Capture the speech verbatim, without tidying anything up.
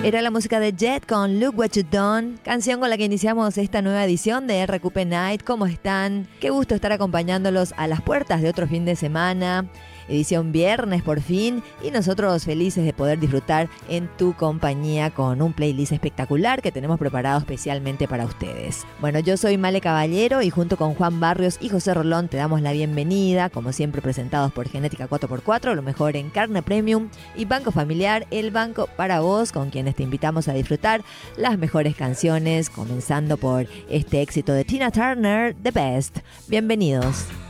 Era la música de Jet con Look What You Done, canción con la que iniciamos esta nueva edición de R Q P Night. ¿Cómo están? Qué gusto estar acompañándolos a las puertas de otro fin de semana. Edición viernes por fin, y nosotros felices de poder disfrutar en tu compañía con un playlist espectacular que tenemos preparado especialmente para ustedes. Bueno, yo soy Male Caballero y junto con Juan Barrios y José Rolón te damos la bienvenida, como siempre presentados por Genética cuatro por cuatro, lo mejor en carne premium, y Banco Familiar, el banco para vos, con quienes te invitamos a disfrutar las mejores canciones, comenzando por este éxito de Tina Turner, The Best. Bienvenidos.